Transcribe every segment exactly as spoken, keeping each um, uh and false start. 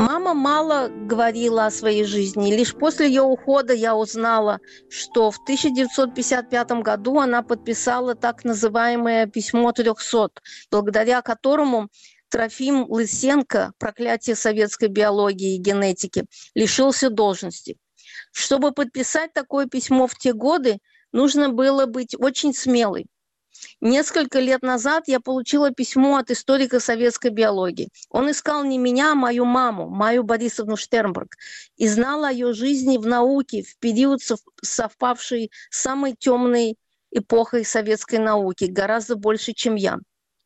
Мама мало говорила о своей жизни. Лишь после ее ухода я узнала, что в тысяча девятьсот пятьдесят пятом году она подписала так называемое «Письмо трехсот», благодаря которому Трофим Лысенко, проклятие советской биологии и генетики, лишился должности. Чтобы подписать такое письмо в те годы, нужно было быть очень смелой. Несколько лет назад я получила письмо от историка советской биологии. Он искал не меня, а мою маму, Майю Борисовну Штернберг, и знал о ее жизни в науке в период, совпавший с самой темной эпохой советской науки, гораздо больше, чем я.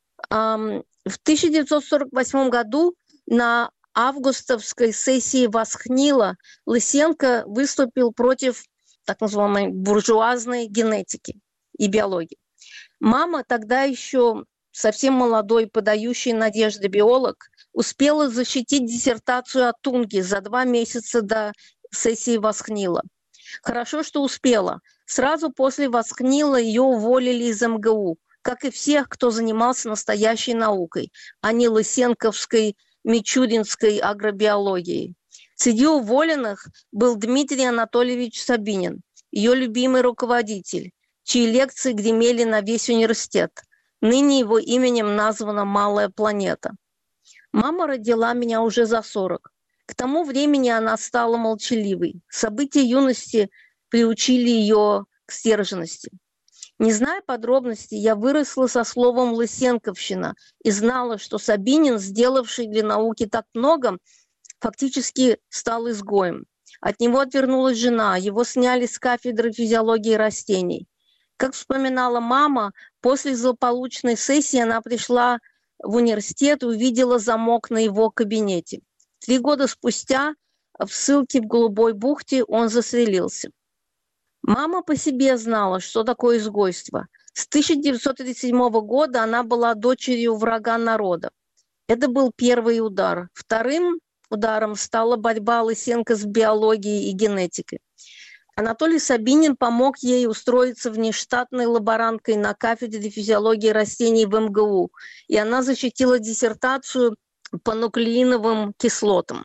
В тысяча девятьсот сорок восьмом году на августовской сессии Восхнила Лысенко выступил против так называемой буржуазной генетики и биологии. Мама, тогда еще совсем молодой, подающий надежды биолог, успела защитить диссертацию о Тунге за два месяца до сессии Восхнила. Хорошо, что успела. Сразу после Восхнила ее уволили из эм гэ у, как и всех, кто занимался настоящей наукой, а не лысенковской, мичуринской агробиологией. Среди уволенных был Дмитрий Анатольевич Сабинин, ее любимый руководитель, чьи лекции гремели на весь университет. Ныне его именем названа «Малая планета». Мама родила меня уже за сорок. К тому времени она стала молчаливой. События юности приучили ее к сдержанности. Не зная подробностей, я выросла со словом «лысенковщина» и знала, что Сабинин, сделавший для науки так много, фактически стал изгоем. От него отвернулась жена, его сняли с кафедры физиологии растений. Как вспоминала мама, после злополучной сессии она пришла в университет и увидела замок на его кабинете. Три года спустя в ссылке в Голубой бухте он застрелился. Мама по себе знала, что такое изгойство. С тысяча девятьсот тридцать седьмого года она была дочерью врага народа. Это был первый удар. Вторым ударом стала борьба Лысенко с биологией и генетикой. Анатолий Сабинин помог ей устроиться внештатной лаборанткой на кафедре физиологии растений в эм гэ у, и она защитила диссертацию по нуклеиновым кислотам.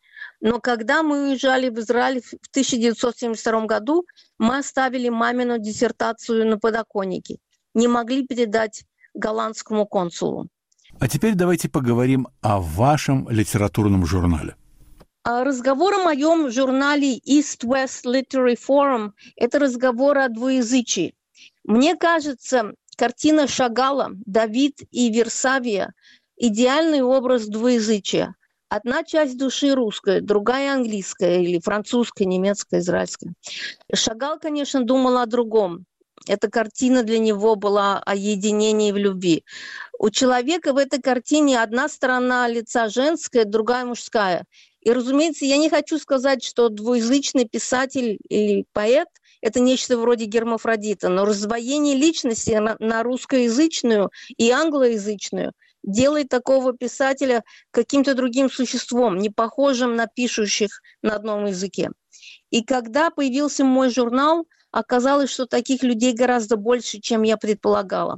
Но когда мы уезжали в Израиль в тысяча девятьсот семьдесят втором году, мы оставили мамину диссертацию на подоконнике, не могли передать голландскому консулу. А теперь давайте поговорим о вашем литературном журнале. Разговор о моем журнале East-West Literary Forum – это разговор о двуязычии. Мне кажется, картина Шагала «Давид и Версавия» – идеальный образ двуязычия. Одна часть души русская, другая английская или французская, немецкая, израильская. Шагал, конечно, думал о другом. Эта картина для него была о единении в любви. У человека в этой картине одна сторона лица женская, другая мужская. И, разумеется, я не хочу сказать, что двуязычный писатель или поэт – это нечто вроде гермафродита, но раздвоение личности на, на русскоязычную и англоязычную делает такого писателя каким-то другим существом, не похожим на пишущих на одном языке. И когда появился мой журнал, оказалось, что таких людей гораздо больше, чем я предполагала.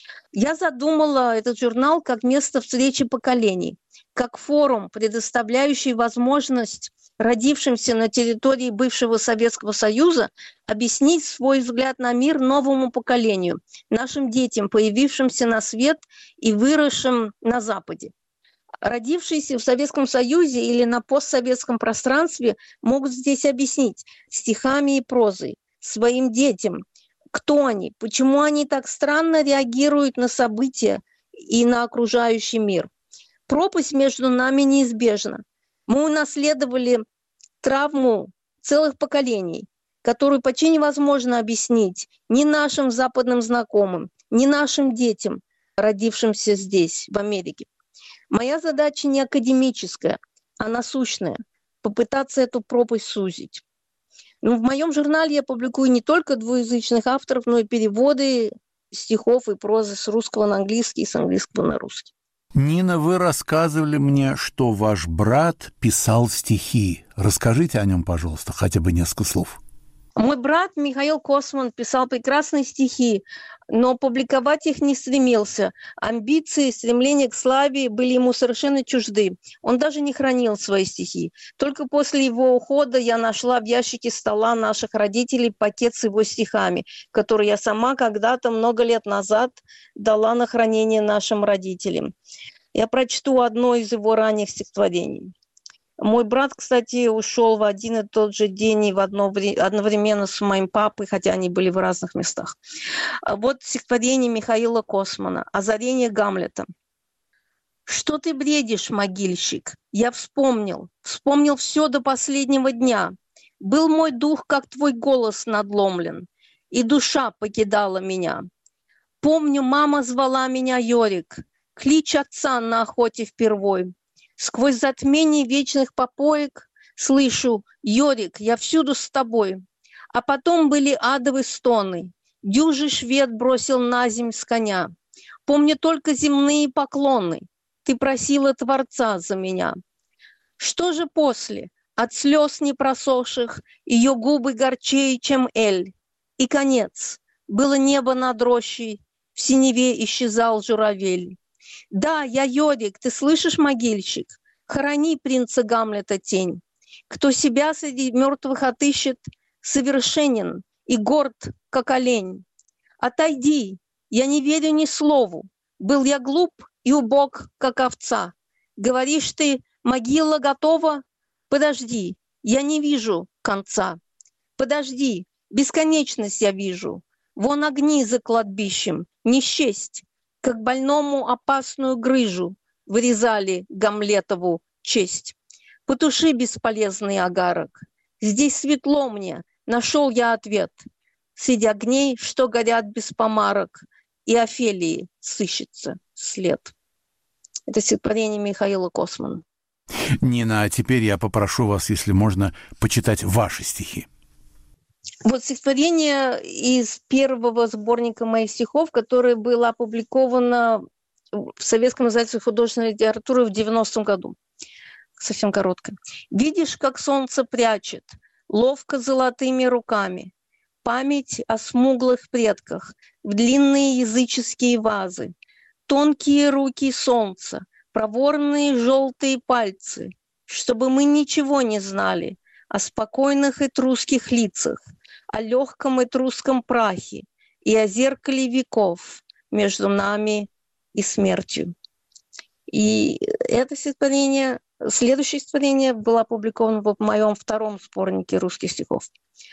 Я задумала этот журнал как место встречи поколений, как форум, предоставляющий возможность родившимся на территории бывшего Советского Союза объяснить свой взгляд на мир новому поколению, нашим детям, появившимся на свет и выросшим на Западе. Родившиеся в Советском Союзе или на постсоветском пространстве могут здесь объяснить стихами и прозой своим детям, кто они, почему они так странно реагируют на события и на окружающий мир. Пропасть между нами неизбежна. Мы унаследовали травму целых поколений, которую почти невозможно объяснить ни нашим западным знакомым, ни нашим детям, родившимся здесь, в Америке. Моя задача не академическая, а насущная – попытаться эту пропасть сузить. Но в моем журнале я публикую не только двуязычных авторов, но и переводы стихов и прозы с русского на английский и с английского на русский. Нина, вы рассказывали мне, что ваш брат писал стихи. Расскажите о нем, пожалуйста, хотя бы несколько слов. Мой брат Михаил Косман писал прекрасные стихи, но публиковать их не стремился. Амбиции, стремление к славе были ему совершенно чужды. Он даже не хранил свои стихи. Только после его ухода я нашла в ящике стола наших родителей пакет с его стихами, который я сама когда-то много лет назад дала на хранение нашим родителям. Я прочту одно из его ранних стихотворений. Мой брат, кстати, ушел в один и тот же день и в одно время, одновременно с моим папой, хотя они были в разных местах. Вот стихотворение Михаила Космана «Озарение Гамлета». «Что ты бредишь, могильщик? Я вспомнил, вспомнил все до последнего дня. Был мой дух, как твой голос, надломлен, и душа покидала меня. Помню, мама звала меня Йорик, клич отца на охоте впервой. Сквозь затмение вечных попоек слышу: Йорик, я всюду с тобой. А потом были адовые стоны. Дюжий швед бросил на земь с коня. Помню только земные поклоны. Ты просила Творца за меня. Что же после? От слез непросохших ее губы горчее, чем эль. И конец. Было небо над рощей, в синеве исчезал журавель. Да, я Йорик, ты слышишь, могильщик? Хорони принца Гамлета тень. Кто себя среди мертвых отыщет, совершенен и горд, как олень. Отойди, я не верю ни слову. Был я глуп и убог, как овца. Говоришь ты, могила готова? Подожди, я не вижу конца. Подожди, бесконечность я вижу. Вон огни за кладбищем, не счесть. Как больному опасную грыжу вырезали Гамлетову честь. Потуши бесполезный огарок. Здесь светло мне, нашел я ответ. Среди огней, что горят без помарок, и Офелии сыщется след. Это стихотворение Михаила Космана. Нина, а теперь я попрошу вас, если можно, почитать ваши стихи. Вот стихотворение из первого сборника моих стихов, которое было опубликовано в Советском издательстве художественной литературы в девяностом году. Совсем короткое. «Видишь, как солнце прячет, ловко золотыми руками, память о смуглых предках в длинные языческие вазы, тонкие руки солнца, проворные желтые пальцы, чтобы мы ничего не знали о спокойных этрусских лицах, о легком этрусском прахе и о зеркале веков между нами и смертью». И это стихотворение, следующее стихотворение было опубликовано в моем втором сборнике русских стихов.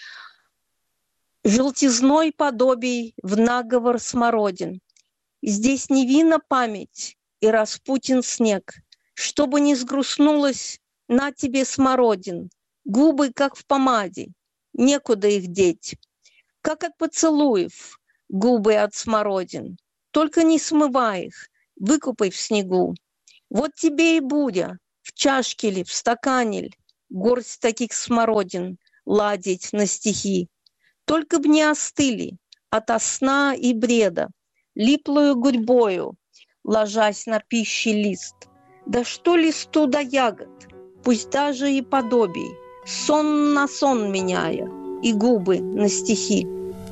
«Желтизной подобий в наговор смородин. Здесь невинна память и распутин снег. Чтобы не сгрустнулось, на тебе смородин. Губы, как в помаде, некуда их деть. Как от поцелуев, губы от смородин. Только не смывай их, выкупай в снегу. Вот тебе и буря, в чашке ли, в стакане ли, горсть таких смородин ладить на стихи. Только б не остыли ото сна и бреда, липлую гурьбою, ложась на пищи лист. Да что листу до ягод, пусть даже и подобий, сон на сон меняя, и губы на стихи.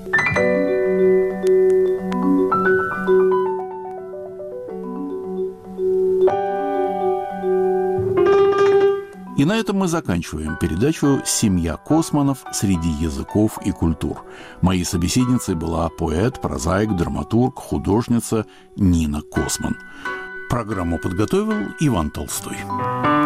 И на этом мы заканчиваем передачу «Семья Косманов среди языков и культур». Моей собеседницей была поэт, прозаик, драматург, художница Нина Косман. Программу подготовил Иван Толстой.